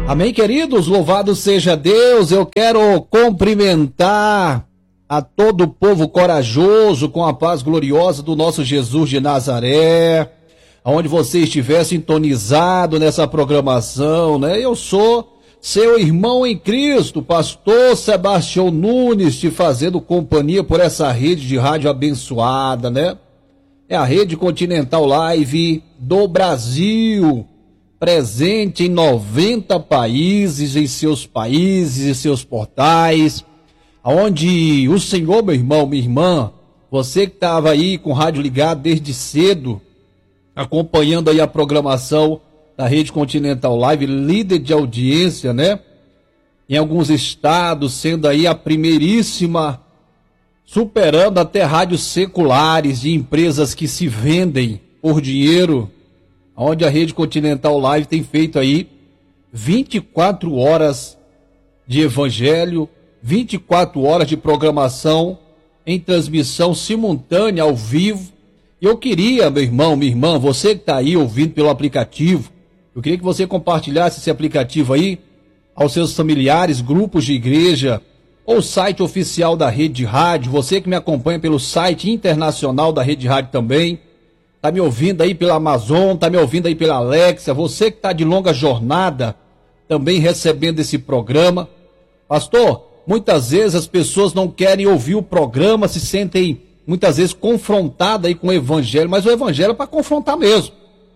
Amém, queridos? Louvado seja Deus. Eu quero cumprimentar a todo o povo corajoso com a paz gloriosa do nosso Jesus de Nazaré, aonde você estiver sintonizado nessa programação, né? Eu sou seu irmão em Cristo, pastor Sebastião Nunes, te fazendo companhia por essa rede de rádio abençoada, né? É a Rede Continental Live do Brasil, presente em 90 países, em seus países e seus portais, onde o Senhor, meu irmão, minha irmã, você que estava aí com o rádio ligado desde cedo, acompanhando aí a programação da Rede Continental Live, líder de audiência, né? Em alguns estados, sendo aí a primeiríssima, superando até rádios seculares de empresas que se vendem por dinheiro, onde a Rede Continental Live tem feito aí 24 horas de evangelho, 24 horas de programação em transmissão simultânea ao vivo. E eu queria, meu irmão, minha irmã, você que está aí ouvindo pelo aplicativo, eu queria que você compartilhasse esse aplicativo aí aos seus familiares, grupos de igreja, ou site oficial da Rede de Rádio, você que me acompanha pelo site internacional da Rede de Rádio também, tá me ouvindo aí pela Amazon, tá me ouvindo aí pela Alexa, você que tá de longa jornada, também recebendo esse programa. Pastor, muitas vezes as pessoas não querem ouvir o programa, se sentem muitas vezes confrontadas aí com o evangelho, mas o evangelho é para confrontar mesmo.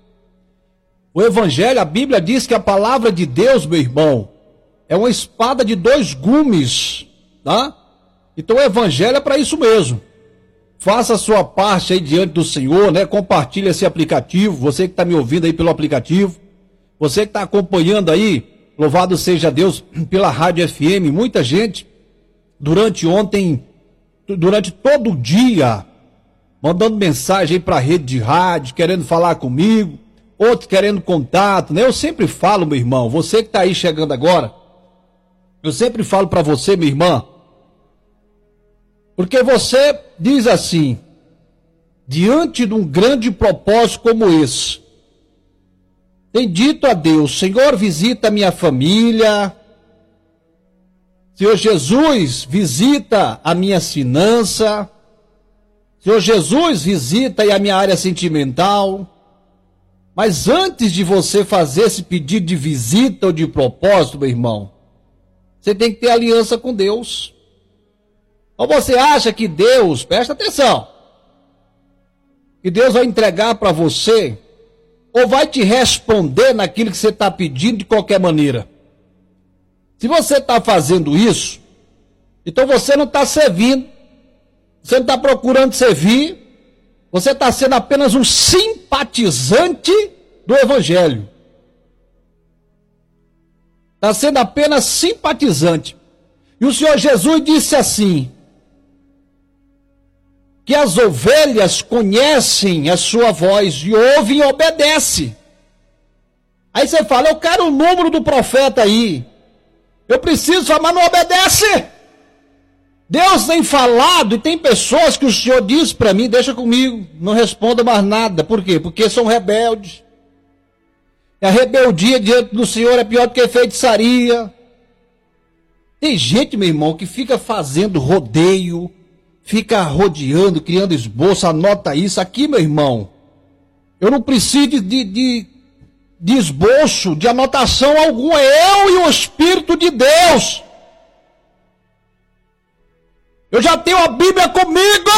O evangelho, a Bíblia diz que a palavra de Deus, meu irmão, é uma espada de dois gumes, tá? Então o evangelho é para isso mesmo. Faça a sua parte aí diante do Senhor, né? Compartilhe esse aplicativo, você que está me ouvindo aí pelo aplicativo, você que está acompanhando aí, louvado seja Deus, pela Rádio FM, muita gente, durante todo o dia, mandando mensagem aí para a rede de rádio, querendo falar comigo, outros querendo contato, né? Eu sempre falo, meu irmão, você que está aí chegando agora, eu sempre falo para você, minha irmã, porque você diz assim, diante de um grande propósito como esse, tem dito a Deus, Senhor, visita a minha família, Senhor Jesus, visita a minha finança, Senhor Jesus, visita aí a minha área sentimental. Mas antes de você fazer esse pedido de visita ou de propósito, meu irmão, você tem que ter aliança com Deus. Ou você acha que Deus, presta atenção, que Deus vai entregar para você, ou vai te responder naquilo que você está pedindo de qualquer maneira? Se você está fazendo isso, então você não está servindo, você não está procurando servir, você está sendo apenas um simpatizante do evangelho. Está sendo apenas simpatizante. E o Senhor Jesus disse assim, que as ovelhas conhecem a sua voz e ouvem e obedecem. Aí você fala, eu quero o número do profeta aí. Eu preciso, mas não obedece. Deus tem falado e tem pessoas que o Senhor diz para mim, deixa comigo, não responda mais nada. Por quê? Porque são rebeldes. E a rebeldia diante do Senhor é pior do que feitiçaria. Tem gente, meu irmão, que fica fazendo rodeio, fica rodeando, criando esboço, anota isso. Aqui, meu irmão, eu não preciso de esboço, de anotação alguma, eu e o Espírito de Deus. Eu já tenho a Bíblia comigo.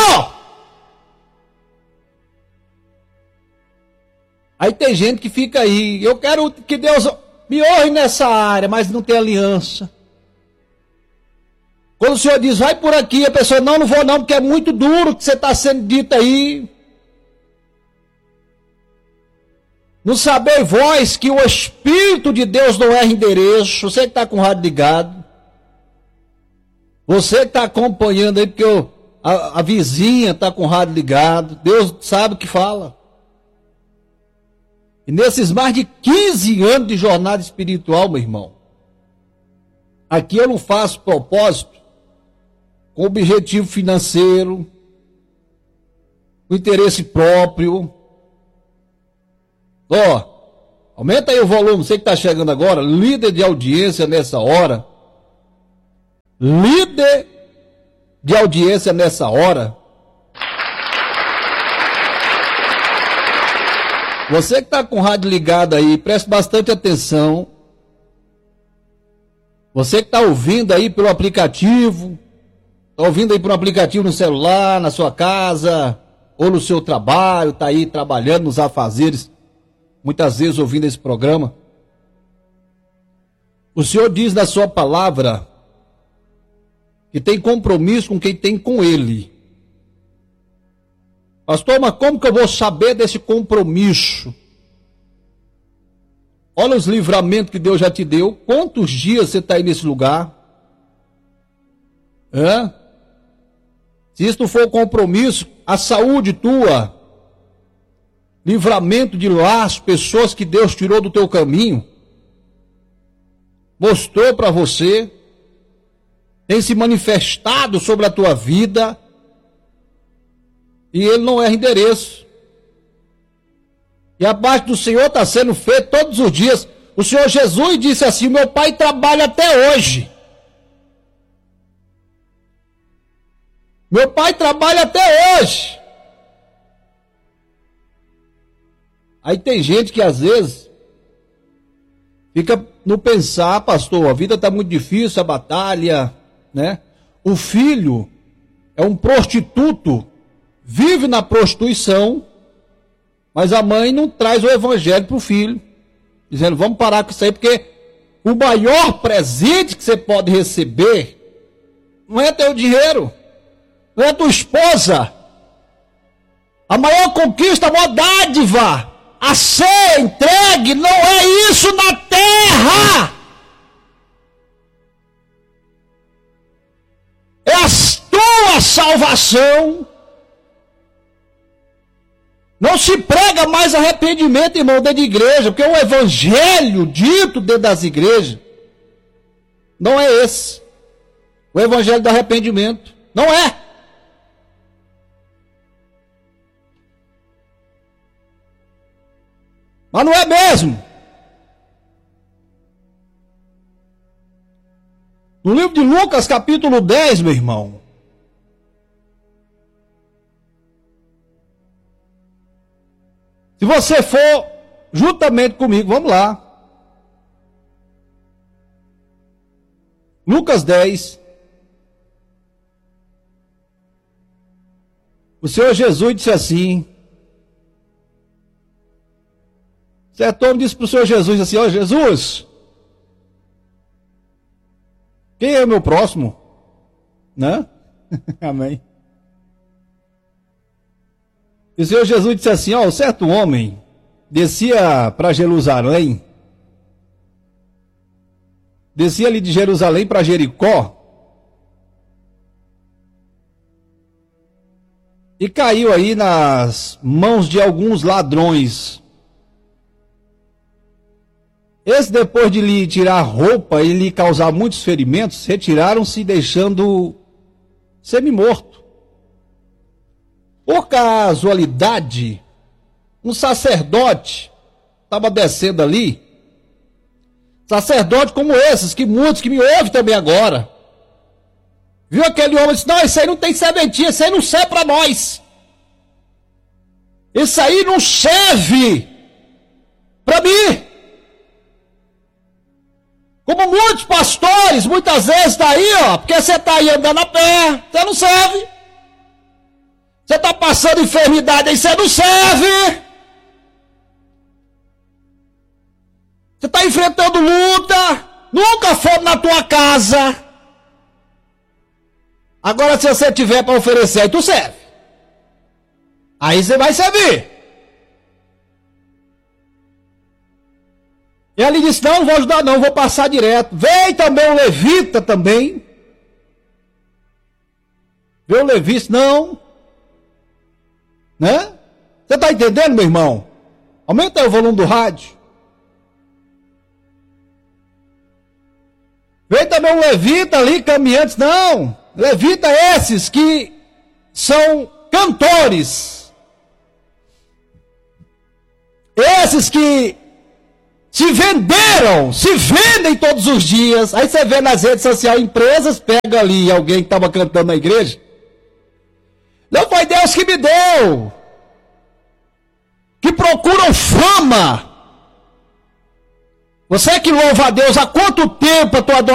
Aí tem gente que fica aí, eu quero que Deus me honre nessa área, mas não tem aliança. Quando o Senhor diz, vai por aqui, a pessoa, não vou não, porque é muito duro o que você está sendo dito aí. Não saber vós que o Espírito de Deus não erra endereço. Você que está com o rádio ligado, você que está acompanhando aí, porque a vizinha está com o rádio ligado, Deus sabe o que fala. E nesses mais de 15 anos de jornada espiritual, meu irmão, aqui eu não faço propósito com objetivo financeiro, com interesse próprio. Aumenta aí o volume, você que está chegando agora, líder de audiência nessa hora. Líder de audiência nessa hora. Você que está com o rádio ligado aí, preste bastante atenção. Você que está ouvindo aí pelo aplicativo, está ouvindo aí por um aplicativo no celular, na sua casa, ou no seu trabalho, está aí trabalhando nos afazeres, muitas vezes ouvindo esse programa. O Senhor diz na sua palavra que tem compromisso com quem tem com Ele. Pastor, mas como que eu vou saber desse compromisso? Olha os livramentos que Deus já te deu. Quantos dias você está aí nesse lugar? Se isso não for compromisso, a saúde tua, livramento de laços, pessoas que Deus tirou do teu caminho, mostrou para você, tem se manifestado sobre a tua vida, e ele não erra endereço. E a parte do Senhor está sendo feita todos os dias. O Senhor Jesus disse assim: meu Pai trabalha até hoje. Meu Pai trabalha até hoje. Aí tem gente que às vezes fica no pensar, pastor, a vida está muito difícil, a batalha, né? O filho é um prostituto, vive na prostituição, mas a mãe não traz o evangelho para o filho, dizendo, vamos parar com isso aí, porque o maior presente que você pode receber não é teu dinheiro, não é tua esposa. A maior conquista, a maior dádiva a ser entregue não é isso na terra. É a tua salvação. Não se prega mais arrependimento, irmão, dentro de igreja, porque o evangelho dito dentro das igrejas não é esse. O evangelho do arrependimento não é. Mas não é mesmo. No livro de Lucas, capítulo 10, meu irmão, se você for juntamente comigo, vamos lá. Lucas 10. O Senhor Jesus disse assim. Certo homem disse para o Senhor Jesus assim: ó Jesus, quem é o meu próximo? Né? Amém. E o Senhor Jesus disse assim: ó, um certo homem descia para Jerusalém, descia ali de Jerusalém para Jericó, e caiu aí nas mãos de alguns ladrões. Esse, depois de lhe tirar a roupa e lhe causar muitos ferimentos, retiraram-se, deixando semi-morto. Por casualidade, um sacerdote estava descendo ali, sacerdote como esses, que muitos que me ouvem também agora, viu aquele homem e disse: não, isso aí não tem sementinha, isso aí não serve para nós, isso aí não serve para mim. Como muitos pastores, muitas vezes está aí, ó, porque você está aí andando a pé, você não serve. Você está passando enfermidade aí, você não serve. Você está enfrentando luta, nunca fomos na tua casa. Agora, se você tiver para oferecer, aí tu serve. Aí você vai servir. E ele disse: não vou ajudar não, vou passar direto. Veio também o levita também. Veio o levita, não. Né? Você está entendendo, meu irmão? Aumenta aí o volume do rádio. Veio também um levita ali, caminhantes, não. Levita esses que são cantores. Esses que se venderam, se vendem todos os dias. Aí você vê nas redes sociais, empresas pegam ali alguém que estava cantando na igreja. Não foi Deus que me deu. Que procuram fama. Você que louva a Deus, há quanto tempo a tua adoração